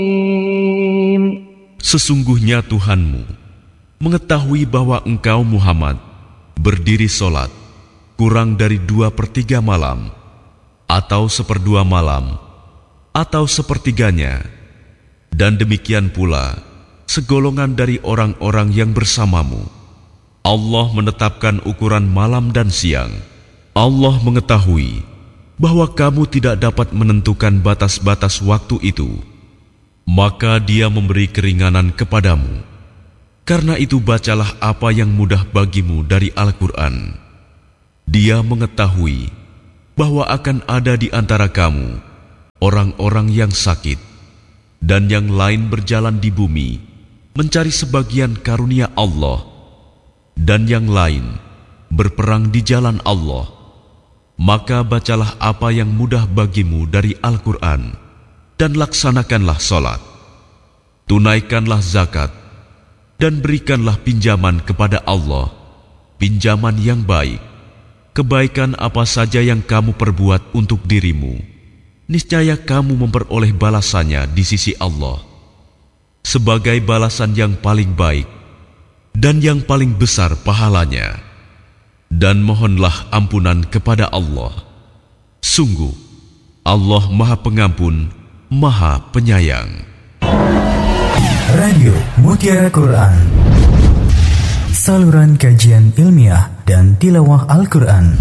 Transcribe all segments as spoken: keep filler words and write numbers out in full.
Sesungguhnya Tuhanmu mengetahui bahwa engkau Muhammad berdiri solat kurang dari dua per tiga malam, atau seperdua malam, atau sepertiganya, dan demikian pula segolongan dari orang-orang yang bersamamu. Allah menetapkan ukuran malam dan siang. Allah mengetahui bahwa kamu tidak dapat menentukan batas-batas waktu itu, maka Dia memberi keringanan kepadamu. Karena itu bacalah apa yang mudah bagimu dari Al-Quran. Dia mengetahui bahwa akan ada di antara kamu orang-orang yang sakit, dan yang lain berjalan di bumi mencari sebagian karunia Allah, dan yang lain berperang di jalan Allah. Maka bacalah apa yang mudah bagimu dari Al-Quran, dan laksanakanlah salat, tunaikanlah zakat, dan berikanlah pinjaman kepada Allah, pinjaman yang baik. Kebaikan apa saja yang kamu perbuat untuk dirimu, niscaya kamu memperoleh balasannya di sisi Allah sebagai balasan yang paling baik dan yang paling besar pahalanya. Dan mohonlah ampunan kepada Allah. Sungguh, Allah Maha Pengampun, Maha Penyayang. Radio Mutiara Quran, saluran kajian ilmiah dan tilawah Al-Quran.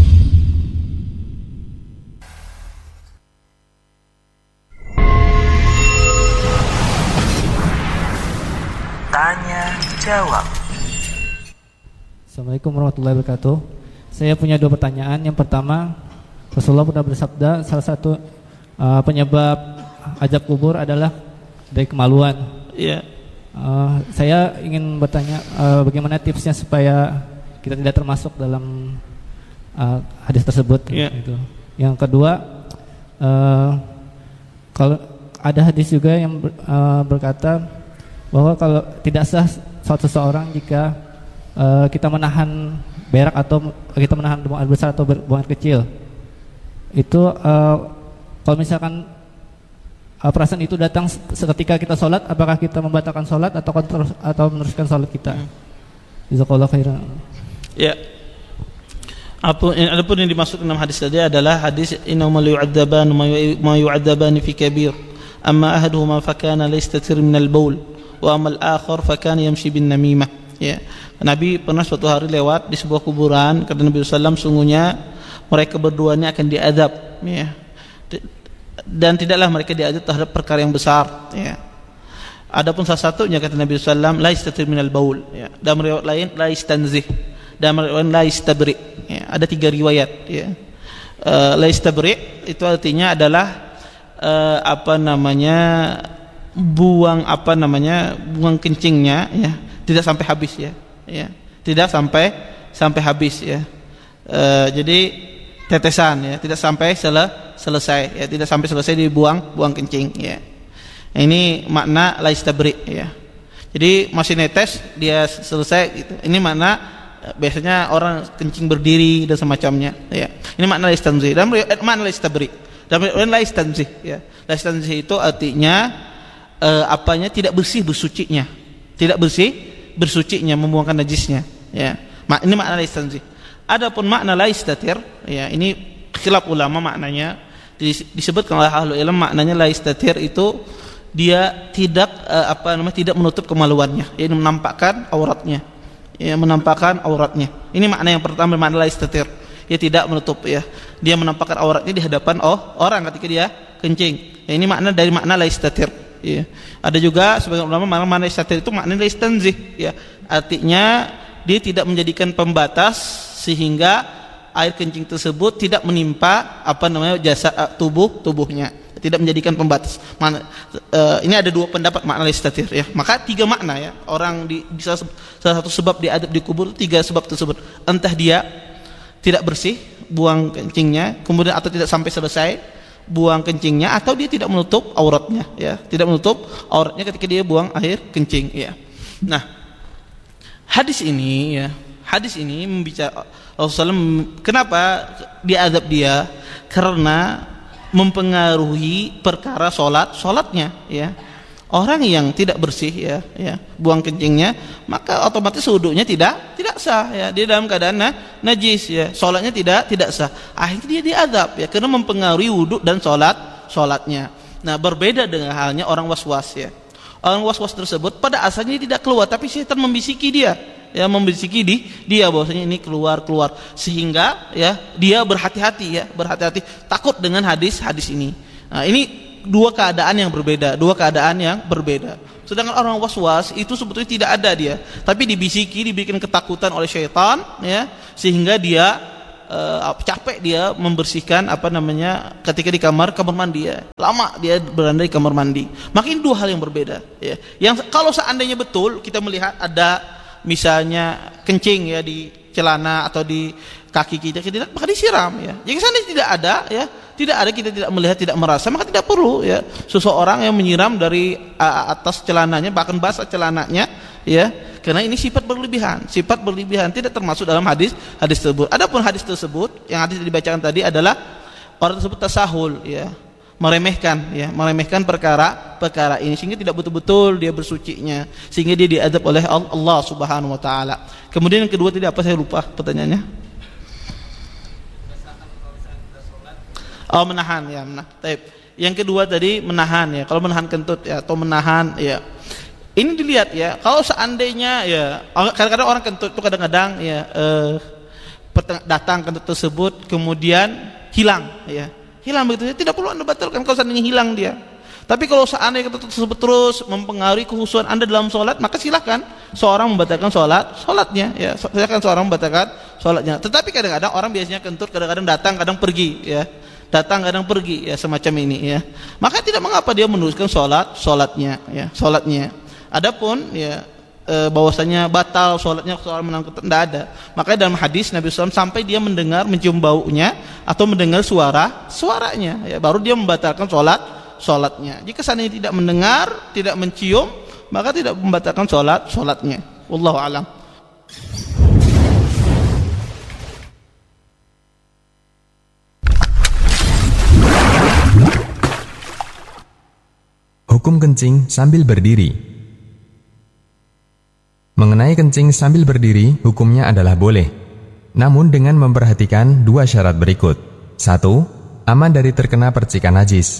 Tanya jawab. Assalamualaikum warahmatullahi wabarakatuh. Saya punya dua pertanyaan. Yang pertama, Rasulullah pernah bersabda salah satu uh, penyebab azab kubur adalah dari kemaluan. Iya. Uh, saya ingin bertanya uh, bagaimana tipsnya supaya kita tidak termasuk dalam uh, hadis tersebut. Yeah. Gitu. Yang kedua, uh, kalau ada hadis juga yang ber, uh, berkata bahwa kalau tidak sah suatu seseorang jika uh, kita menahan berak atau kita menahan buang air besar atau buang air kecil, itu uh, kalau misalkan perasaan itu datang seketika kita sholat, apakah kita membatalkan sholat atau terus atau meneruskan sholat kita? Jazakallahu khairan. Ya. Apa adapun yang dimaksud dalam hadis tadi adalah hadis innamal yu'adzaban ma yu'adzaban fi kabir. Amma ahaduhuma fakana laystatir min al-baul wa amma al-akhar fakana yamshi bin namimah. Ya. Nabi pernah suatu hari lewat di sebuah kuburan, kata Nabi sallallahu alaihi wasallam, sungguhnya mereka berdua ini akan diazab, ya. Dan tidaklah mereka diazab terhadap perkara yang besar, ya. Adapun salah satunya kata Nabi sallallahu alaihi wasallam la yastatir minal baul, ya. Dan riwayat lain la yastanzih, dan riwayat la yastabri, ya. Ada tiga riwayat, ya. Uh, la yastabri itu artinya adalah uh, apa namanya buang apa namanya buang kencingnya, ya, tidak sampai habis, ya, ya. Tidak sampai sampai habis, ya. Uh, jadi tetesan, ya, tidak sampai sel selesai, ya, tidak sampai selesai dibuang buang kencing, ya. Ini makna la istabri, ya. Jadi masih netes dia selesai gitu. Ini makna biasanya orang kencing berdiri dan semacamnya, ya. Ini makna la istanzi dan makna la istabri. Dan la istanzi, ya. La istanzi itu artinya eh, apanya tidak bersih bersucinya. Tidak bersih bersucinya, membuangkan najisnya, ya. Ini makna la istanzi. Adapun makna la istatir, ya, ini khilaf ulama maknanya. Disebutkan oleh ahlu ilmu maknanya la istatir itu dia tidak uh, apa namanya tidak menutup kemaluannya, yaitu menampakkan auratnya, ya, menampakkan auratnya. Ini makna yang pertama, makna la istatir. Dia tidak menutup, ya. Dia menampakkan auratnya di hadapan oh orang ketika dia kencing. Ya, ini makna dari makna la istatir, ya. Ada juga sebagian ulama makna makna istatir itu makna la istanzih, ya. Artinya dia tidak menjadikan pembatas sehingga air kencing tersebut tidak menimpa apa namanya jasa tubuh tubuhnya, tidak menjadikan pembatas. Mana, uh, ini ada dua pendapat makna istatir, ya. Maka tiga makna, ya. Orang di, di salah, salah satu sebab diadab di kubur, tiga sebab tersebut. Entah dia tidak bersih buang kencingnya, kemudian atau tidak sampai selesai buang kencingnya, atau dia tidak menutup auratnya, ya. Tidak menutup auratnya ketika dia buang air kencing, ya. Nah, hadis ini, ya. Hadis ini membicara Rasulullah kenapa diazab dia? Karena mempengaruhi perkara solat, solatnya, ya. orang yang tidak bersih ya, ya buang kencingnya, maka otomatis wudunya tidak tidak sah ya, dia dalam keadaan nah, najis ya, sholatnya tidak tidak sah. Akhirnya dia diazab ya karena mempengaruhi wudu dan sholat sholatnya. Nah, berbeda dengan halnya orang was-was ya. Orang was-was tersebut pada asalnya tidak keluar, tapi setan membisiki dia, ya membisiki di dia bahwasanya ini keluar keluar sehingga ya dia berhati-hati ya, berhati-hati takut dengan hadis-hadis ini. Nah, ini dua keadaan yang berbeda, dua keadaan yang berbeda. Sedangkan orang was-was itu sebetulnya tidak ada dia, tapi dibisiki, dibikin ketakutan oleh syaitan ya, sehingga dia uh, capek dia membersihkan apa namanya ketika di kamar kamar mandi ya. Lama dia berada di kamar mandi. Makin dua hal yang berbeda ya. Yang kalau seandainya betul kita melihat ada misalnya kencing ya di celana atau di kaki kita, kita maka disiram ya. Jika seandainya tidak ada ya, tidak ada, kita tidak melihat, tidak merasa, maka tidak perlu ya seseorang yang menyiram dari uh, atas celananya, bahkan basah celananya ya, karena ini sifat berlebihan, sifat berlebihan tidak termasuk dalam hadis hadis tersebut. Adapun hadis tersebut yang hadis yang dibacakan tadi adalah orang tersebut tasahul ya, meremehkan ya, meremehkan perkara perkara ini sehingga tidak betul-betul dia bersucinya, sehingga dia diazab oleh Allah Subhanahu wa taala. Kemudian yang kedua tadi apa, saya lupa pertanyaannya. Oh, menahan ya, menahan. Taib. Yang kedua tadi menahan ya. Kalau menahan kentut ya atau menahan ya. Ini dilihat ya. Kalau seandainya ya, kadang-kadang orang kentut itu kadang-kadang ya eh, datang kentut tersebut kemudian hilang ya. Hilang begitu ya. Tidak perlu Anda batalkan kalau seandainya hilang dia. Tapi kalau seandainya kentut tersebut terus mempengaruhi khusyuan Anda dalam sholat, maka silakan seorang membatalkan sholat, sholatnya ya. Silakan seorang membatalkan sholatnya. Tetapi kadang-kadang orang biasanya kentut, kadang-kadang datang, kadang pergi ya. Datang kadang pergi ya, semacam ini ya, maka tidak mengapa dia meneruskan sholat sholatnya ya, sholatnya. Adapun ya e, bahwasanya batal sholatnya soal menangkut tidak ada. Makanya dalam hadis Nabi shallallahu alaihi wasallam sampai dia mendengar mencium baunya atau mendengar suara suaranya ya, baru dia membatalkan sholat sholatnya. Jika seandainya tidak mendengar, tidak mencium, maka tidak membatalkan sholat sholatnya. Wallahu a'lam. Hukum kencing sambil berdiri. Mengenai kencing sambil berdiri, hukumnya adalah boleh, namun dengan memperhatikan dua syarat berikut. Satu, aman dari terkena percikan najis.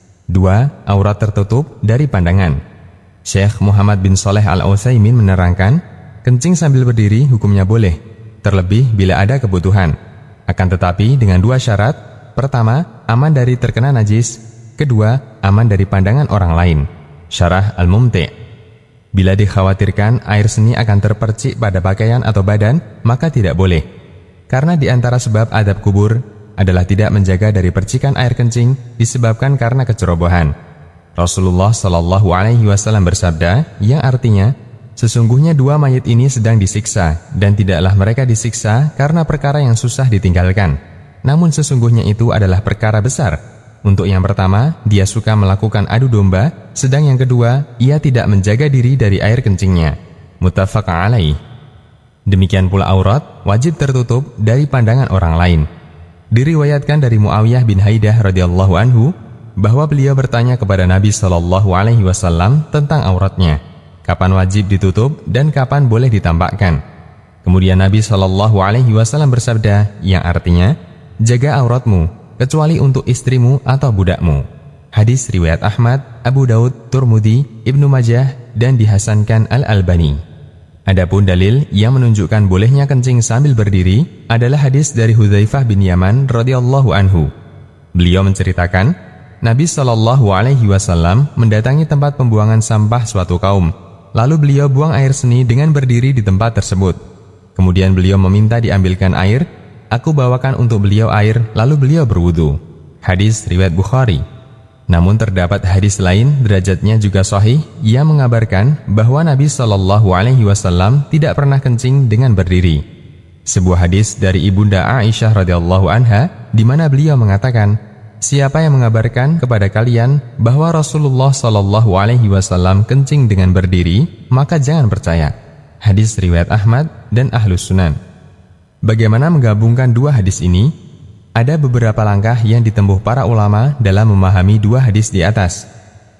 Dua, aurat tertutup dari pandangan. Syekh Muhammad bin Shalih Al-Utsaimin menerangkan, kencing sambil berdiri hukumnya boleh, terlebih bila ada kebutuhan. Akan tetapi dengan dua syarat. Pertama, aman dari terkena najis. Kedua, aman dari pandangan orang lain. Syarah Al-Mumti'. Bila dikhawatirkan air seni akan terpercik pada pakaian atau badan, maka tidak boleh. Karena di antara sebab adab kubur adalah tidak menjaga dari percikan air kencing disebabkan karena kecerobohan. Rasulullah Shallallahu Alaihi Wasallam bersabda, yang artinya, sesungguhnya dua mayit ini sedang disiksa, dan tidaklah mereka disiksa karena perkara yang susah ditinggalkan. Namun sesungguhnya itu adalah perkara besar. Untuk yang pertama, dia suka melakukan adu domba, sedang yang kedua, ia tidak menjaga diri dari air kencingnya. Muttafaq alaih. Demikian pula aurat wajib tertutup dari pandangan orang lain. Diriwayatkan dari Muawiyah bin Haidah radhiyallahu anhu bahwa beliau bertanya kepada Nabi Shallallahu Alaihi Wasallam tentang auratnya, kapan wajib ditutup dan kapan boleh ditampakkan. Kemudian Nabi Shallallahu Alaihi Wasallam bersabda, yang artinya, jaga auratmu kecuali untuk istrimu atau budakmu. Hadis riwayat Ahmad, Abu Daud, Turmudi, Ibnu Majah, dan dihasankan Al-Albani. Adapun dalil yang menunjukkan bolehnya kencing sambil berdiri adalah hadis dari Hudzaifah bin Yaman radhiyallahu anhu. Beliau menceritakan, Nabi Shallallahu Alaihi Wasallam mendatangi tempat pembuangan sampah suatu kaum. Lalu beliau buang air seni dengan berdiri di tempat tersebut. Kemudian beliau meminta diambilkan air. Aku bawakan untuk beliau air, lalu beliau berwudu. Hadis riwayat Bukhari. Namun terdapat hadis lain, derajatnya juga sahih, yang mengabarkan bahwa Nabi Shallallahu Alaihi Wasallam tidak pernah kencing dengan berdiri. Sebuah hadis dari ibunda Aisyah radhiyallahu anha, di mana beliau mengatakan, siapa yang mengabarkan kepada kalian bahwa Rasulullah Shallallahu Alaihi Wasallam kencing dengan berdiri, maka jangan percaya. Hadis riwayat Ahmad dan Ahlus Sunan. Bagaimana menggabungkan dua hadis ini? Ada beberapa langkah yang ditempuh para ulama dalam memahami dua hadis di atas.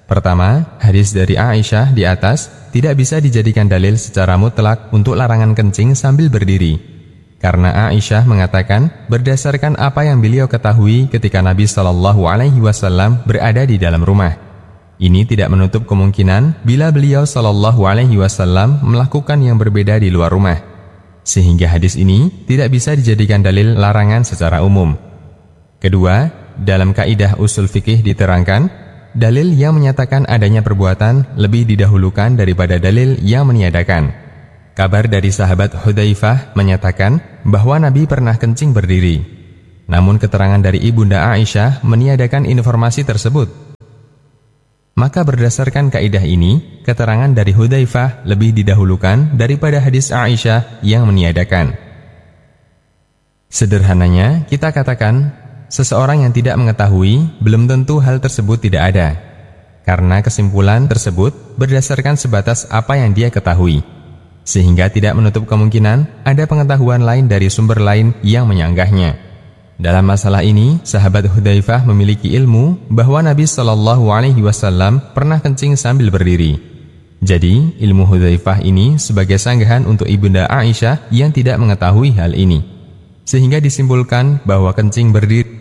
Pertama, hadis dari Aisyah di atas tidak bisa dijadikan dalil secara mutlak untuk larangan kencing sambil berdiri. Karena Aisyah mengatakan berdasarkan apa yang beliau ketahui ketika Nabi shallallahu alaihi wasallam berada di dalam rumah. Ini tidak menutup kemungkinan bila beliau shallallahu alaihi wasallam melakukan yang berbeda di luar rumah. Sehingga hadis ini tidak bisa dijadikan dalil larangan secara umum. Kedua, dalam kaidah usul fikih diterangkan, dalil yang menyatakan adanya perbuatan lebih didahulukan daripada dalil yang meniadakan. Kabar dari sahabat Hudzaifah menyatakan bahwa Nabi pernah kencing berdiri. Namun keterangan dari ibunda Aisyah meniadakan informasi tersebut. Maka berdasarkan kaidah ini, keterangan dari Hudzaifah lebih didahulukan daripada hadis Aisyah yang meniadakan. Sederhananya, kita katakan, seseorang yang tidak mengetahui belum tentu hal tersebut tidak ada. Karena kesimpulan tersebut berdasarkan sebatas apa yang dia ketahui. Sehingga tidak menutup kemungkinan ada pengetahuan lain dari sumber lain yang menyanggahnya. Dalam masalah ini, sahabat Hudzaifah memiliki ilmu bahwa Nabi shallallahu alaihi wasallam pernah kencing sambil berdiri. Jadi, ilmu Hudzaifah ini sebagai sanggahan untuk ibunda Aisyah yang tidak mengetahui hal ini. Sehingga disimpulkan bahwa kencing berdiri